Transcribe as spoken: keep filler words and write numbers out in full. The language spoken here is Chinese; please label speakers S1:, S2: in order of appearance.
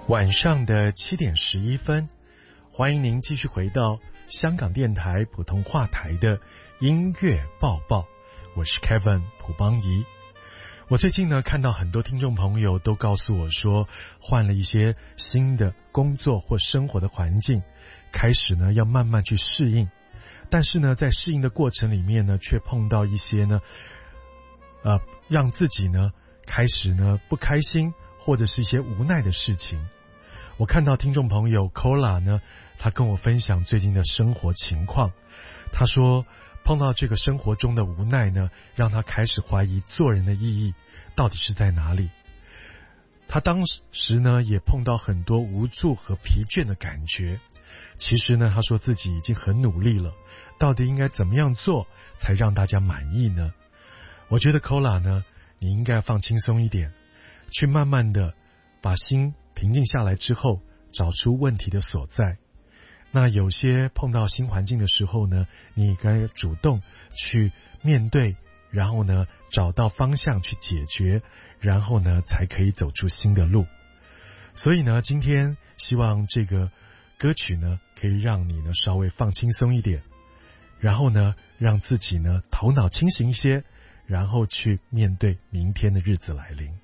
S1: 晚上的七点十一分，欢迎您继续回到香港电台普通话台的音乐报报，我是 Kevin 蒲邦仪。我最近呢看到很多听众朋友都告诉我说，换了一些新的工作或生活的环境，开始呢要慢慢去适应，但是呢在适应的过程里面呢，却碰到一些呢呃让自己呢开始呢不开心或者是一些无奈的事情。我看到听众朋友 Cola 呢，他跟我分享最近的生活情况。他说碰到这个生活中的无奈呢，让他开始怀疑做人的意义到底是在哪里。他当时呢也碰到很多无助和疲倦的感觉。其实呢他说自己已经很努力了，到底应该怎么样做才让大家满意呢？我觉得 Cola 呢，你应该放轻松一点，去慢慢的把心平静下来之后，找出问题的所在。那有些碰到新环境的时候呢，你该主动去面对，然后呢找到方向去解决，然后呢才可以走出新的路。所以呢今天希望这个歌曲呢可以让你呢稍微放轻松一点，然后呢让自己呢头脑清醒一些，然后去面对明天的日子来临。